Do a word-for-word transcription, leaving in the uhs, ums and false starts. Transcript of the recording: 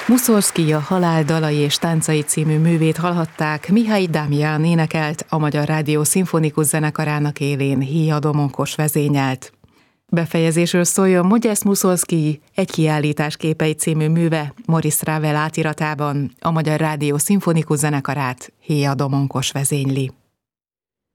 Muszorszkij a Halál dalai és táncai című művét hallhatták, Mihály Dámján énekelt, a Magyar Rádió Szimfonikus Zenekarának élén Hia Domonkos vezényelt. Befejezésről szóljon Modest Muszorszkij Egy kiállítás képei című műve Maurice Ravel átiratában, a Magyar Rádió Szimfonikus Zenekarát Hia Domonkos vezényli.